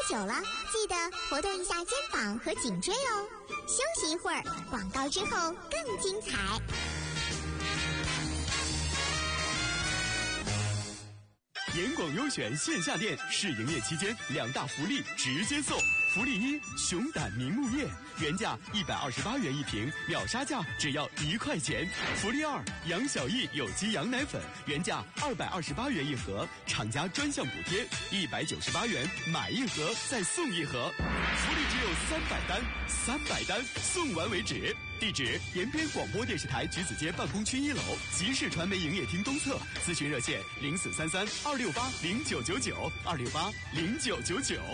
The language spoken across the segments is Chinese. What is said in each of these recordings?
久了，记得活动一下肩膀和颈椎哦。休息一会儿，广告之后更精彩。 严广优选线下店试营业期间2大福利直接送。福利1：熊胆明目叶，原价128元一瓶，秒杀价只要1块钱。福利2：杨小艺有机羊奶粉，原价228元一盒，厂家专项补贴198元，买一盒再送一盒。福利只有300单送完为止。地址：延边广播电视台橘子街办公区1楼集市传媒营业厅东侧，咨询热线0433-268-0999，268-0999。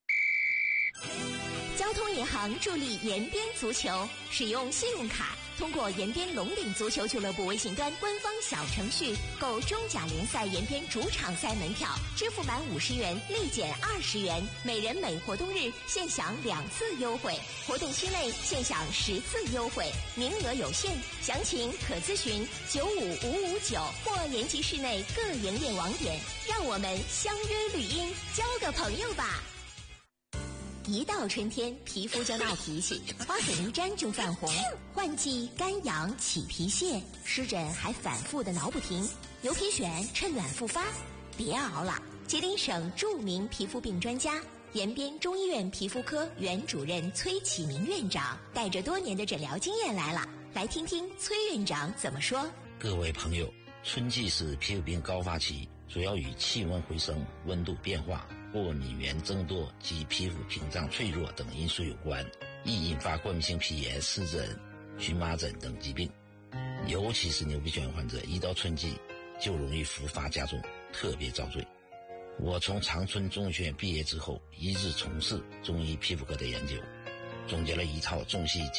交通银行助力延边足球，使用信用卡，通过延边龙岭足球俱乐部微信端官方小程序购中甲联赛延边主场赛门票，支付满50元立减20元，每人每活动日限享2次优惠，活动期内限享10次优惠，名额有限，详情可咨询95559或延吉市内各营业网点。让我们相约绿荫，交个朋友吧。一到春天，皮肤就闹脾气，花粉一沾就泛红，换季干痒起皮屑，湿疹还反复的挠不停，牛皮癣趁暖复发。别熬了，吉林省著名皮肤病专家延边中医院皮肤科原主任崔启明院长带着多年的诊疗经验来了，来听听崔院长怎么说。 各位朋友，春季是皮肤病高发期，主要与气温回升、温度变化、过敏源增多及皮肤屏障脆弱等因素有关，易引发过敏性皮炎、湿疹、荨麻疹等疾病。尤其是牛皮癣患者，一到春季就容易复发加重，特别遭罪。我从长春中医学院毕业之后，一直从事中医皮肤科的研究，总结了一套中西